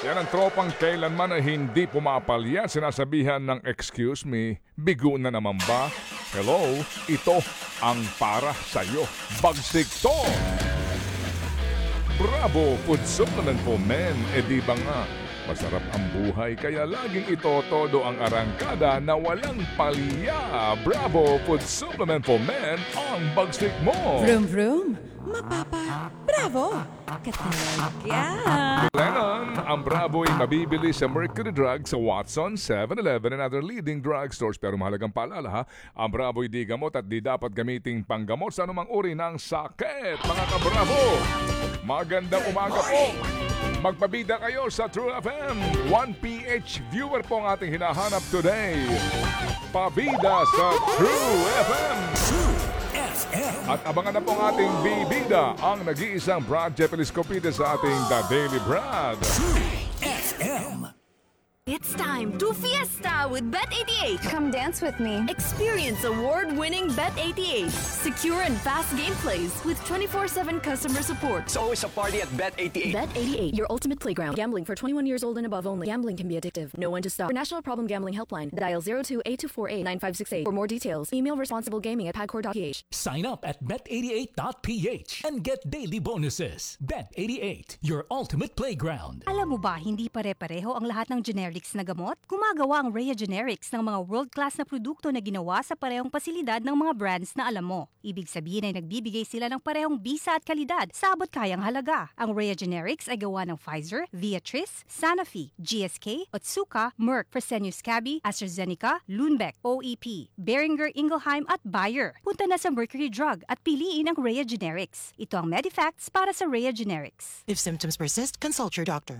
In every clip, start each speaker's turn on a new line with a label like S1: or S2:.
S1: Yan ang tropang kailanman na hindi pumapalya. Sinasabihan ng excuse me, bigo na naman ba? Hello, ito ang para sa'yo. Bagsik to! Bravo Food Supplement for Men. E di ba nga, masarap ang buhay kaya laging ito todo ang arangkada na walang palya. Bravo Food Supplement for Men ang bagsik mo.
S2: Vroom vroom, mapapa, bravo, katalaga.
S1: Lennon, ang Bravo ay mabibili sa Mercury Drugs sa Watson, 7-Eleven and other leading drugstores. Pero mahalagang paalala ha, ang Bravo ay di gamot at di dapat gamiting panggamot sa anumang uri ng sakit. Mga ka-Bravo, magandang umaga po. Magpabida kayo sa True FM. 1PH viewer po ang ating hinahanap today. Pabida sa True FM. At abangan na po ang ating bibida, ang nag-iisang Brad Jeff Eliscopides sa ating The Daily Brad.
S3: It's time to fiesta with Bet88.
S4: Come dance with me.
S3: Experience award-winning Bet88. Secure and fast gameplays with 24/7 customer support.
S5: It's always a party at Bet88.
S3: Bet88, your ultimate playground. Gambling for 21 years old and above only. Gambling can be addictive. Know when to stop. For National Problem Gambling Helpline, dial 02-824-9568. For more details, email responsiblegaming@pagcor.ph.
S6: Sign up at bet88.ph and get daily bonuses. Bet88, your ultimate playground.
S7: Alam mo ba, hindi pare-pareho ang lahat ng generics na gamot? Gumagawa ang Rhea Generics ng mga world-class na produkto na ginawa sa parehong pasilidad ng mga brands na alam mo. Ibig sabihin ay nagbibigay sila ng parehong bisa at kalidad sa abot kayang halaga. Ang Rhea Generics ay gawa ng Pfizer, Viatris, Sanofi, GSK, Otsuka, Merck, Fresenius Kabi, AstraZeneca, Lundbeck, OEP, Boehringer Ingelheim at Bayer. Punta na sa Mercury Drug at piliin ang Rhea Generics. Ito ang Medifacts para sa Rhea Generics.
S8: If symptoms persist, consult your doctor.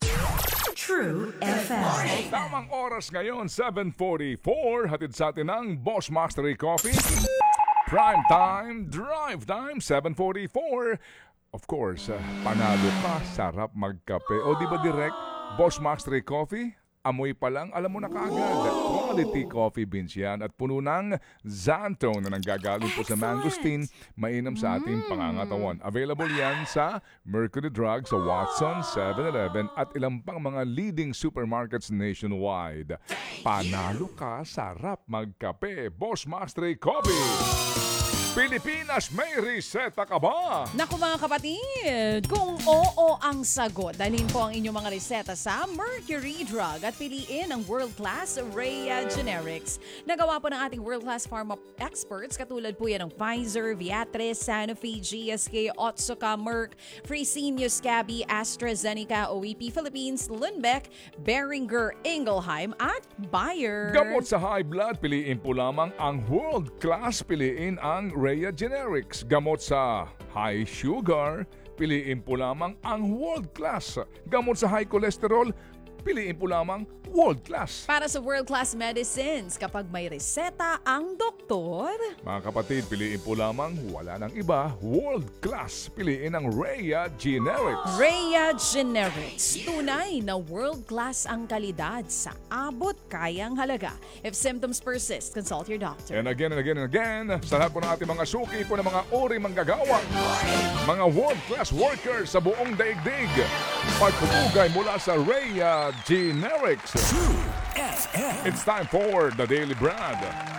S2: True FM.
S1: Tamang oras ngayon, 7:44. Hatid sa atin ng Boss Mastery Coffee. Prime time, drive time, 7:44. Of course, panalo ka, sarap magkape. O di ba direct, Boss Mastery Coffee? Amoy pa lang, alam mo na kaagad. Quality coffee beans yan at puno ng xantone na nanggagaling po sa mangosteen, mainam sa ating pangangatawan. Available yan sa Mercury Drug, sa Watson, 7-Eleven at ilang pang mga leading supermarkets nationwide. Panalo ka, sarap magkape. Boss Mastery Coffee! Pilipinas, may reseta ka ba?
S2: Naku mga kapatid, kung oo ang sagot, dalhin po ang inyong mga reseta sa Mercury Drug at piliin ang world-class Rhea Generics. Nagawa po ng ating world-class pharma experts, katulad po yan ng Pfizer, Viatris, Sanofi, GSK, Otsuka, Merck, Fresenius Kabi, AstraZeneca, OEP Philippines, Lundbeck, Boehringer Ingelheim at Bayer.
S1: Gamot sa high blood, piliin po lamang ang world-class, piliin ang Rhea Generics. Gamot sa high sugar, piliin po lamang ang world class. Gamot sa high cholesterol, piliin po lamang world class.
S2: Para sa world-class medicines, kapag may reseta ang doktor,
S1: Mga kapatid, piliin po lamang, wala nang iba, world class. Piliin ang Rhea Generics.
S2: Rhea Generics. Tunay na world-class ang kalidad sa abot kayang halaga. If symptoms persist, consult your doctor.
S1: And again, sa lahat po ng ating mga suki po ng mga uri manggagawa, mga world-class workers sa buong daigdig, pagpupugay mula sa Rhea Generics. It's time for The Daily Brad.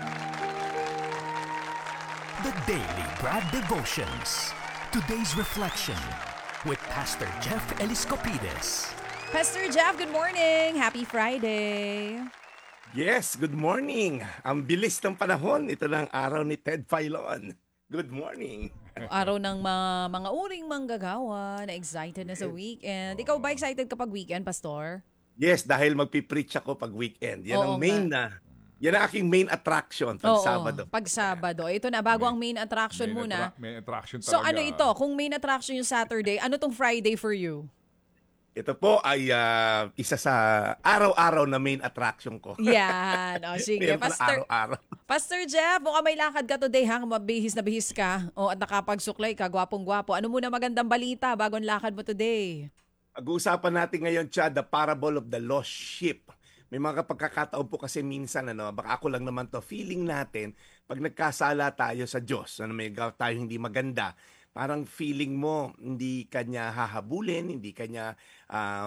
S6: The Daily Brad Devotions. Today's reflection with Pastor Jeff Eliscopides.
S2: Pastor Jeff, good morning. Happy Friday.
S9: Yes, good morning. Ang bilis ng panahon. Ito ng araw ni Ted Filon. Good morning.
S2: Araw ng mga uring manggagawa na excited na sa weekend. Ikaw ba excited kapag weekend, Pastor?
S9: Yes, dahil magpipreach ako pag weekend. Yan
S2: Oo
S9: ang main
S2: nga.
S9: yan ang aking main attraction pag Sabado.
S2: Pag Sabado. Ito na, bago ang main attraction muna.
S1: May attraction talaga.
S2: So ano ito? Kung main attraction yung Saturday, ano tong Friday for you?
S9: Ito po ay isa sa araw-araw na main attraction ko.
S2: Yan. O, sige.
S9: Meron pala araw-araw.
S2: Pastor Jeff, mukhang may lakad ka today ha. Mabihis na bihis ka. O, at nakapagsuklay ka. Gwapong-gwapo. Ano muna magandang balita bago ang lakad mo today?
S9: Pag-uusapan natin ngayon, Chad, the parable of the lost sheep. May mga pagkakataon po kasi minsan, baka ako lang naman to, feeling natin, pag nagkasala tayo sa Diyos, may gawa tayo hindi maganda, parang feeling mo, hindi kanya hahabulin, hindi kanya